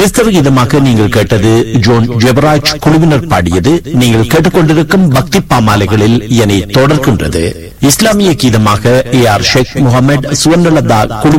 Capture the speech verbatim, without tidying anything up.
கிறிஸ்தவ கீதமாக நீங்கள் கேட்டது ஜோன் ஜெபராஜ் குழுவினர் பாடியது. நீங்கள் கேட்டுக்கொண்டிருக்கும் பக்தி பாமாலைகளில் இனி தொடர்கின்றது இஸ்லாமிய கீதமாக ஏ ஆர் ஷேக் முகமது சுவர்ணலதா குழு